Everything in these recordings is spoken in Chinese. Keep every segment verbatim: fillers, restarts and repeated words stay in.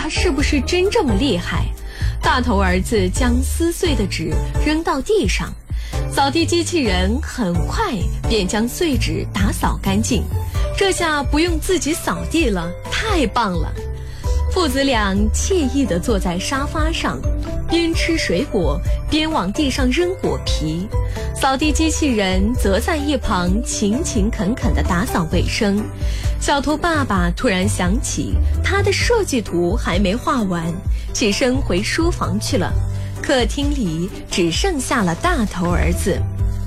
他是不是真这么厉害。大头儿子将撕碎的纸扔到地上，扫地机器人很快便将碎纸打扫干净。这下不用自己扫地了，太棒了！父子俩惬意地坐在沙发上，边吃水果边往地上扔果皮。扫地机器人则在一旁勤勤恳恳地打扫卫生。小头爸爸突然想起他的设计图还没画完，起身回书房去了。客厅里只剩下了大头儿子。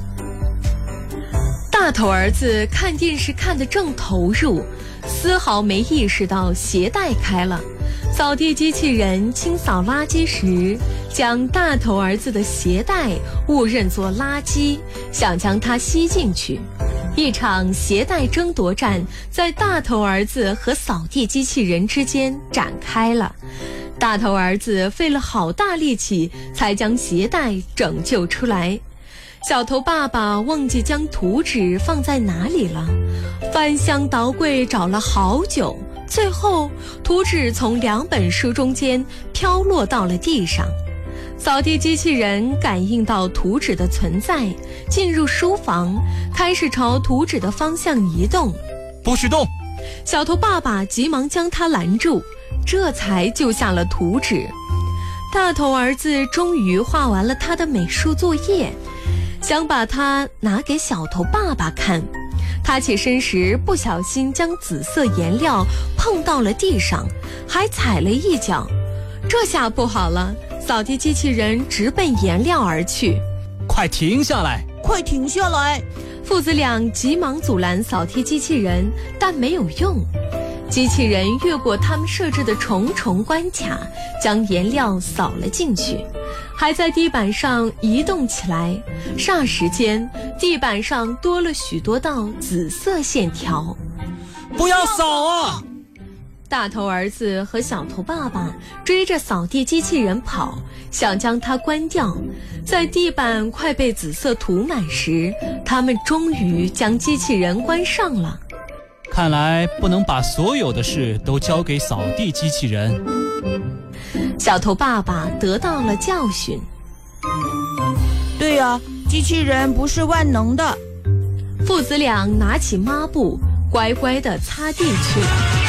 大头儿子看电视看得正投入，丝毫没意识到鞋带开了。扫地机器人清扫垃圾时，将大头儿子的鞋带误认作垃圾，想将它吸进去。一场鞋带争夺战在大头儿子和扫地机器人之间展开了。大头儿子费了好大力气才将鞋带拯救出来。小头爸爸忘记将图纸放在哪里了，翻箱倒柜找了好久，最后图纸从两本书中间飘落到了地上。扫地机器人感应到图纸的存在，进入书房，开始朝图纸的方向移动。 不许动！ 小头爸爸急忙将他拦住，这才救下了图纸。大头儿子终于画完了他的美术作业，想把它拿给小头爸爸看。他起身时不小心将紫色颜料碰到了地上，还踩了一脚。这下不好了，扫地机器人直奔颜料而去。 快停下来！ 快停下来！ 父子俩急忙阻拦扫地机器人，但没有用。机器人越过他们设置的重重关卡，将颜料扫了进去，还在地板上移动起来。霎时间，地板上多了许多道紫色线条。 不要扫啊！ 大头儿子和小头爸爸追着扫地机器人跑，想将它关掉。在地板快被紫色涂满时，他们终于将机器人关上了。 看来不能把所有的事都交给扫地机器人。 小头爸爸得到了教训。 对呀，机器人不是万能的。 父子俩拿起抹布，乖乖地擦地去了。